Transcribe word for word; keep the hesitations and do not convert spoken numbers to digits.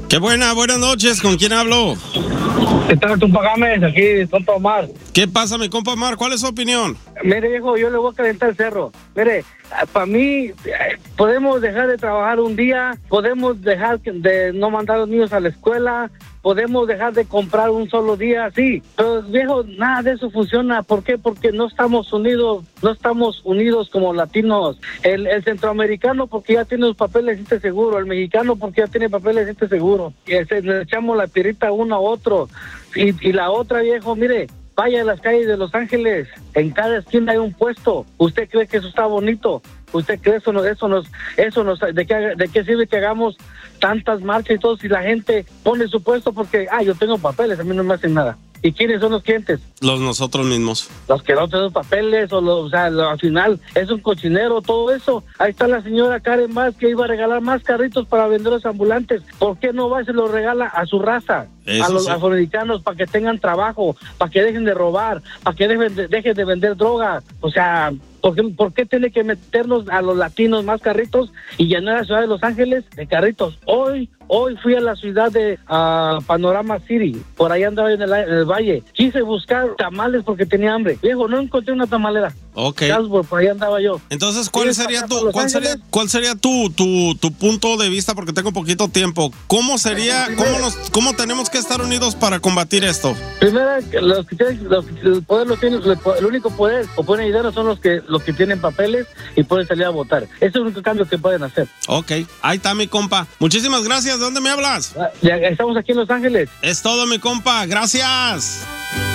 Qué buena, buenas noches. ¿Con quién hablo? ¿Qué tal, Tumpa Gámez? Aquí, compa Omar. ¿Qué pasa, mi compa Omar? ¿Cuál es su opinión? Mire, viejo, yo le voy a calentar el cerro. Mire, para mí, podemos dejar de trabajar un día, podemos dejar de no mandar a los niños a la escuela, podemos dejar de comprar un solo día, sí. Pero, viejo, nada de eso funciona. ¿Por qué? Porque no estamos unidos, no estamos unidos como latinos. El, el centroamericano porque ya tiene los papeles, siente seguro. El mexicano porque ya tiene papeles, siente seguro. Y ese, le echamos la pirita uno a otro. Y, y la otra, viejo, mire, vaya a las calles de Los Ángeles, en cada esquina hay un puesto. ¿Usted cree que eso está bonito? ¿Usted cree eso? No, eso nos, eso nos, ¿de qué, de qué sirve que hagamos tantas marchas y todo si la gente pone su puesto porque, ah, yo tengo papeles, a mí no me hacen nada? ¿Y quiénes son los clientes? Los nosotros mismos. Los que no tienen papeles, o, los, o sea, lo, al final es un cochinero, todo eso. Ahí está la señora Karen Vaz que iba a regalar más carritos para vender los ambulantes. ¿Por qué no va y se los regala a su raza? Eso a los sí. afroamericanos para que tengan trabajo, para que dejen de robar, para que dejen de, dejen de vender droga. O sea, ¿por qué, ¿por qué tiene que meternos a los latinos más carritos y llenar la ciudad de Los Ángeles de carritos? Hoy, hoy fui a la ciudad de uh, Panorama City, por ahí andaba en el, en el valle. Quise buscar tamales porque tenía hambre. Viejo, no encontré una tamalera. Ok. Salzburg, por ahí andaba yo. Entonces, ¿cuál sería tu, cuál sería, cuál sería tu, tu, tu punto de vista? Porque tengo poquito tiempo. ¿Cómo sería, cómo nos, cómo tenemos que estar unidos para combatir esto? Primero, los que tienen, los, el poder lo tienen, el único poder o pueden ayudar son los que, los que tienen papeles y pueden salir a votar. Ese es el único cambio que pueden hacer. Ok, ahí está mi compa. Muchísimas gracias. ¿De dónde me hablas? Ya estamos aquí en Los Ángeles. Es todo, mi compa. Gracias.